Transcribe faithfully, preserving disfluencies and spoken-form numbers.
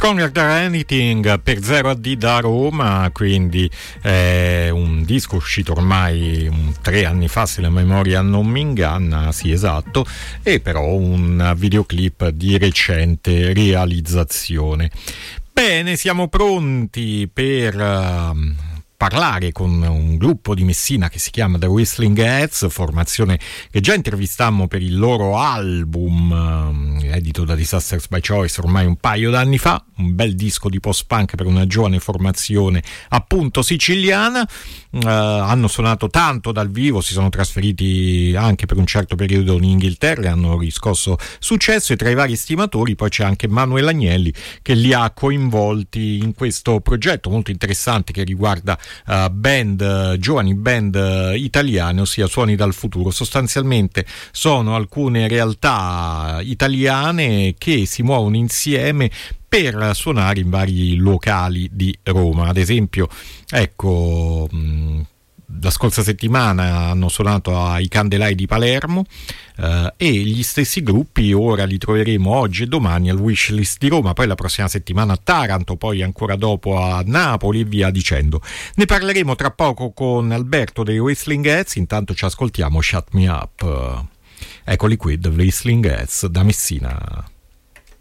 Stronger Than Anything per zero A D da Roma, quindi è un disco uscito ormai un, tre anni fa, se la memoria non mi inganna, sì esatto, e però un videoclip di recente realizzazione. Bene, siamo pronti per uh, parlare con un gruppo di Messina che si chiama The Whistling Heads, formazione che già intervistammo per il loro album eh, edito da Disasters by Choice ormai un paio d'anni fa, un bel disco di post-punk per una giovane formazione appunto siciliana. Uh, hanno suonato tanto dal vivo, si sono trasferiti anche per un certo periodo in Inghilterra, hanno riscosso successo, e tra i vari stimatori poi c'è anche Manuel Agnelli che li ha coinvolti in questo progetto molto interessante che riguarda uh, band, uh, giovani band uh, italiane, ossia Suoni dal Futuro. Sostanzialmente sono alcune realtà italiane che si muovono insieme per suonare in vari locali di Roma. Ad esempio, ecco, mh, la scorsa settimana hanno suonato ai Candelai di Palermo, eh, e gli stessi gruppi ora li troveremo oggi e domani al Wishlist di Roma, poi la prossima settimana a Taranto, poi ancora dopo a Napoli e via dicendo. Ne parleremo tra poco con Alberto dei Whistling Heads, intanto ci ascoltiamo Shut Me Up. Eccoli qui, The Whistling Heads da Messina.